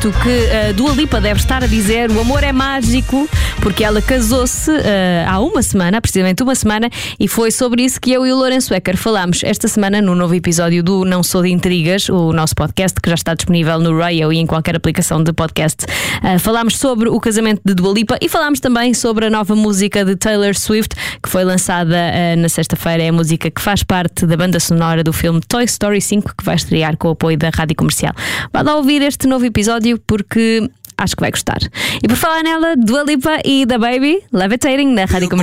isto que Dua Lipa deve estar a dizer: o amor é mágico, porque ela casou-se há precisamente uma semana, e foi sobre isso que eu e o Lourenço Ecker falámos esta semana no novo episódio do Não Sou de Intrigas, o nosso podcast que já está disponível no Radio e em qualquer aplicação de podcast. Falámos sobre o casamento de Dua Lipa e falámos também sobre a nova música de Taylor Swift, que foi lançada na sexta-feira. É a música que faz parte da banda sonora do filme Toy Story 5, que vai estrear com o apoio da Rádio Comercial. Vá lá ouvir este novo episódio porque acho que vai gostar. E por falar nela, Dua Lipa e The Baby, Levitating, na Rádio Comercial.